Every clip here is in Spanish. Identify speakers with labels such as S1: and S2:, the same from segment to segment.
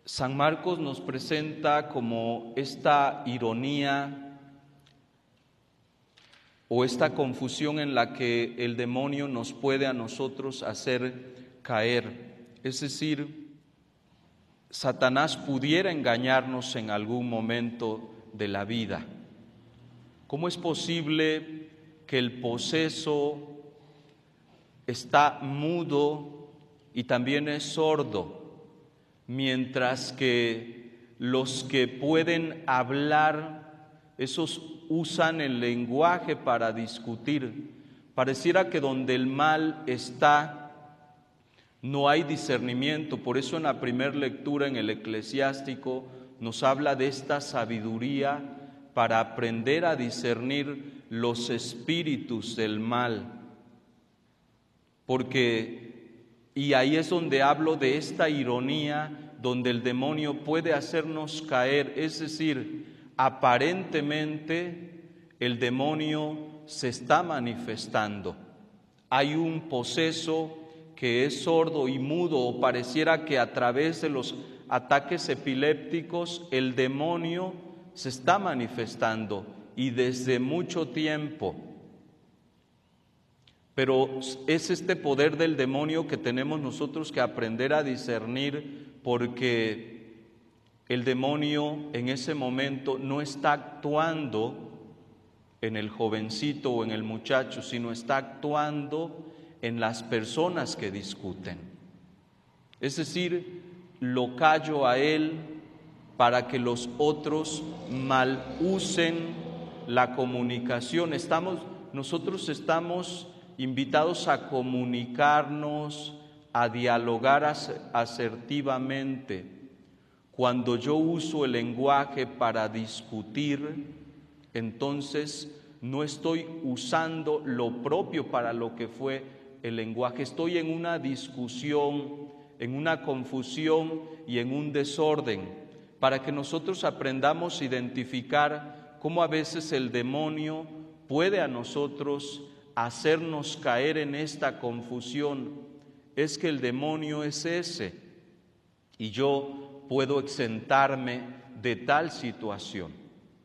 S1: San Marcos nos presenta como esta ironía o esta confusión en la que el demonio nos puede a nosotros hacer caer. Es decir, Satanás pudiera engañarnos en algún momento de la vida. ¿Cómo es posible que el poseso está mudo y también es sordo, mientras que los que pueden hablar, esos usan el lenguaje para discutir? Pareciera que donde el mal está, no hay discernimiento. Por eso en la primera lectura en el Eclesiástico nos habla de esta sabiduría para aprender a discernir los espíritus del mal. Y ahí es donde hablo de esta ironía, donde el demonio puede hacernos caer. Es decir, aparentemente el demonio se está manifestando. Hay un poseso que es sordo y mudo, o pareciera que a través de los ataques epilépticos el demonio se está manifestando, y desde mucho tiempo. Pero es este poder del demonio que tenemos nosotros que aprender a discernir, porque el demonio en ese momento no está actuando en el jovencito o en el muchacho, sino está actuando en las personas que discuten. Es decir, lo callo a él para que los otros mal usen la comunicación. Nosotros estamos invitados a comunicarnos, a dialogar asertivamente. Cuando yo uso el lenguaje para discutir, entonces no estoy usando lo propio para lo que fue el lenguaje. Estoy en una discusión, en una confusión y en un desorden, para que nosotros aprendamos a identificar cómo a veces el demonio puede a nosotros hacernos caer en esta confusión. Es que el demonio es ese, y yo puedo exentarme de tal situación.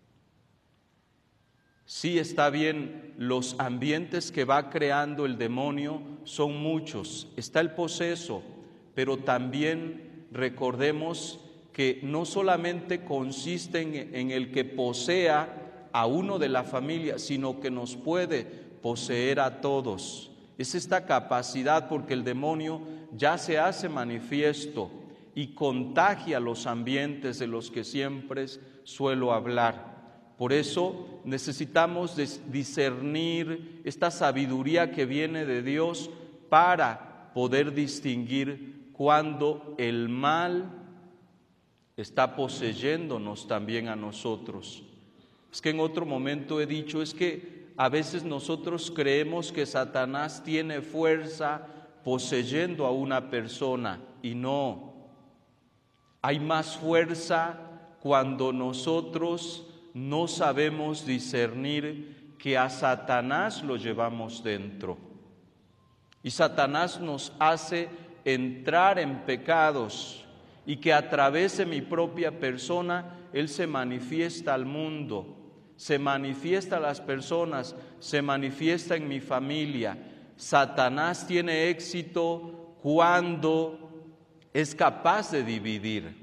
S1: Sí, está bien, los ambientes que va creando el demonio son muchos. Está el poseso, pero también recordemos que no solamente consiste en el que posea a uno de la familia, sino que nos puede poseer a todos. Es esta capacidad, porque el demonio ya se hace manifiesto y contagia los ambientes de los que siempre suelo hablar. Por eso necesitamos discernir esta sabiduría que viene de Dios para poder distinguir cuando el mal está poseyéndonos también a nosotros. Es que en otro momento he dicho, es que a veces nosotros creemos que Satanás tiene fuerza poseyendo a una persona, y no. Hay más fuerza cuando nosotros no sabemos discernir que a Satanás lo llevamos dentro. Y Satanás nos hace entrar en pecados, y que a través de mi propia persona él se manifiesta al mundo, se manifiesta a las personas, se manifiesta en mi familia. Satanás tiene éxito cuando es capaz de dividir.